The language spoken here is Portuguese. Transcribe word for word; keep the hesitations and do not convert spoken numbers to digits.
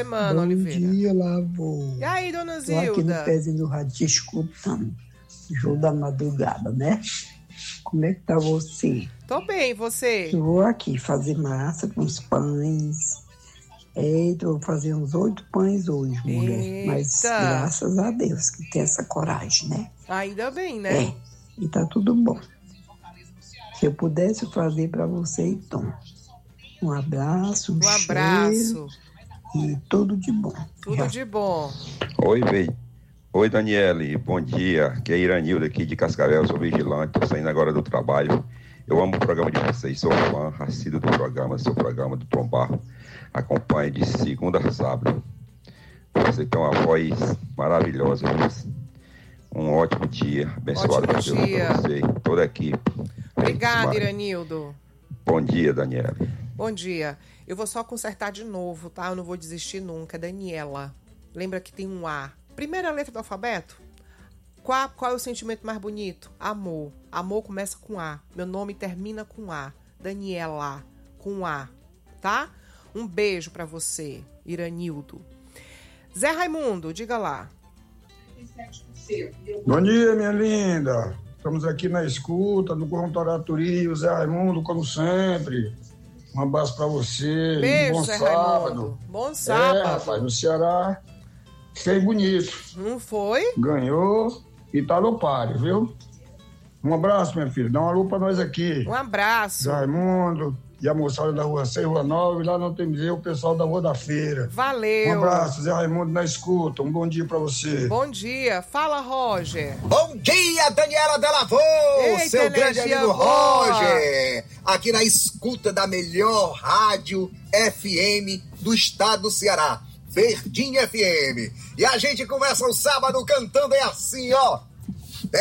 semana, Bom Oliveira. Bom dia, Lavô. E aí, dona Tô aqui no Zilda? pezinho do rádio te escutando. Jogo da madrugada, né? Como é que tá você? Tô bem, e você? Eu vou aqui fazer massa com os pães. Eita, eu vou fazer uns oito pães hoje, mulher. Eita. Mas graças a Deus que tem essa coragem, né? Ainda bem, né? É, e tá tudo bom. Se eu pudesse fazer pra você, então. Um abraço, um, Um abraço. cheiro e tudo de bom. Tudo Já. de bom. Oi, Vei. Oi, Daniele. Bom dia. Aqui é Iranildo aqui de Cascavel. Sou vigilante. Tô saindo agora do trabalho. Eu amo o programa de vocês. Sou fã, assíduo do programa, seu programa do Tom Barro. Acompanhe de segunda a sábado. Você tem uma voz maravilhosa. Um ótimo dia. Abençoado por Deus para você e toda a equipe. Obrigada, Iranildo. Bom dia, Daniela. Bom dia. Eu vou só consertar de novo, tá? Eu não vou desistir nunca. Daniela. Lembra que tem um A. Primeira letra do alfabeto? Qual, qual é o sentimento mais bonito? Amor. Amor começa com A. Meu nome termina com A. Daniela. Com A. Tá? Um beijo pra você, Iranildo. Zé Raimundo, diga lá. Bom dia, minha linda. Estamos aqui na escuta do Contoratorio, Zé Raimundo, como sempre. Um abraço pra você. Beijo, bom Zé sábado. Raimundo. Bom sábado. É, rapaz, no Ceará fez bonito. Não foi? Ganhou e tá no páreo, viu? Um abraço, minha filha. Dá uma alô pra nós aqui. Um abraço. Zé Raimundo e a moçada da Rua seis, Rua nove, lá não tem museu, o pessoal da Rua da Feira. Valeu. Um abraço, Zé Raimundo na escuta. Um bom dia pra você. Bom dia. Fala, Roger. Bom dia, Daniela Delavô, seu grande amigo boa. Roger. Aqui na escuta da melhor rádio F M do estado do Ceará, Verdinha F M. E a gente começa o sábado cantando é assim, ó.